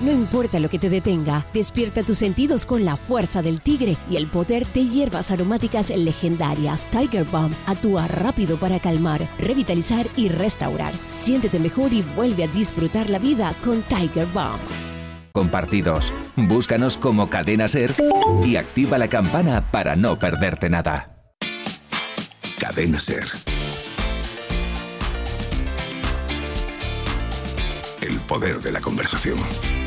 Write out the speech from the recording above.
No importa lo que te detenga, despierta tus sentidos con la fuerza del tigre y el poder de hierbas aromáticas legendarias. Tiger Balm actúa rápido para calmar, revitalizar y restaurar. Siéntete mejor y vuelve a disfrutar la vida con Tiger Balm. Compartidos. Búscanos como Cadena Ser y activa la campana para no perderte nada. Cadena Ser. El poder de la conversación.